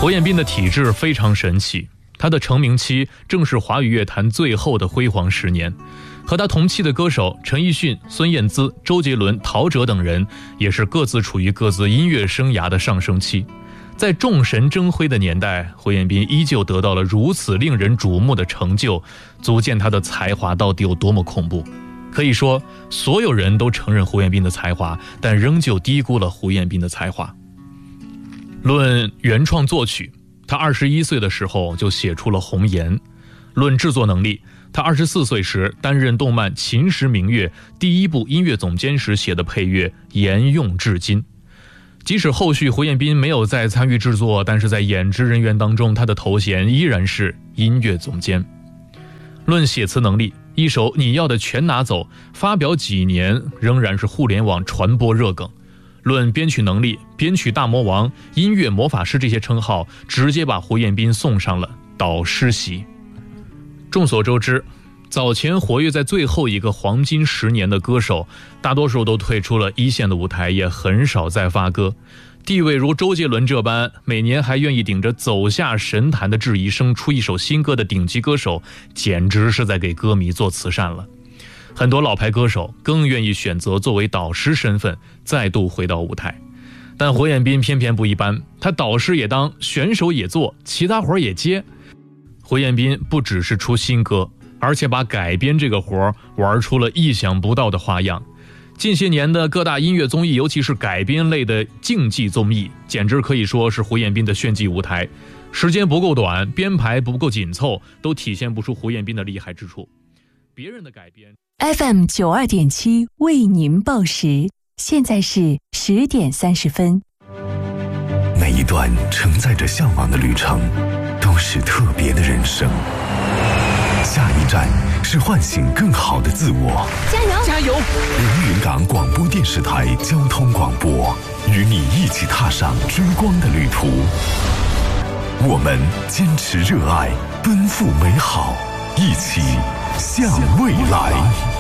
胡彦斌的体质非常神奇，他的成名期正是华语乐坛最后的辉煌10年。和他同期的歌手陈奕迅、孙燕姿、周杰伦、陶喆等人也是各自处于各自音乐生涯的上升期。在众神争辉的年代，胡彦斌依旧得到了如此令人瞩目的成就，足见他的才华到底有多么恐怖。可以说，所有人都承认胡彦斌的才华，但仍旧低估了胡彦斌的才华。论原创作曲，他21岁的时候就写出了《红颜》。论制作能力，他24岁时担任动漫《秦时明月》第1部音乐总监时写的配乐沿用至今。即使后续胡彦斌没有再参与制作，但是在演职人员当中，他的头衔依然是音乐总监。论写词能力，一首《你要的全拿走》发表几年仍然是互联网传播热梗。论编曲能力，编曲大魔王、音乐魔法师这些称号直接把胡彦斌送上了导师席。众所周知，早前活跃在最后一个黄金10年的歌手，大多数都退出了一线的舞台，也很少再发歌。地位如周杰伦这般，每年还愿意顶着走下神坛的质疑声出一首新歌的顶级歌手，简直是在给歌迷做慈善了。很多老牌歌手更愿意选择作为导师身份再度回到舞台，但胡彦斌偏偏不一般，他导师也当，选手也做，其他活也接。胡彦斌不只是出新歌，而且把改编这个活玩出了意想不到的花样。近些年的各大音乐综艺，尤其是改编类的竞技综艺，简直可以说是胡彦斌的炫技舞台。时间不够短，编排不够紧凑，都体现不出胡彦斌的厉害之处。别人的改编 FM 92.7为您报时，现在是10点30分。 每一段承载着向往的旅程，都是特别的人生。下一站是唤醒更好的自我。 加油！ 加油！ 连云港广播电视台交通广播，与你一起踏上追光的旅途。我们坚持热爱，奔赴美好，一起向未来。